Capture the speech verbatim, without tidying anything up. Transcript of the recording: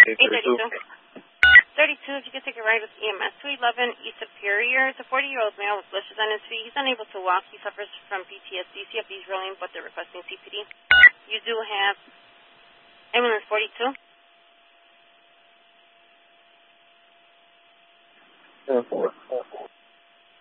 eight thirty-two. thirty-two, if you could take a ride with E M S two eleven East Superior. It's a forty-year-old male with blisters on his feet. He's unable to walk. He suffers from P T S D. C F D's rolling, but they're requesting C P D. You do have ambulance forty-two. Yeah, four.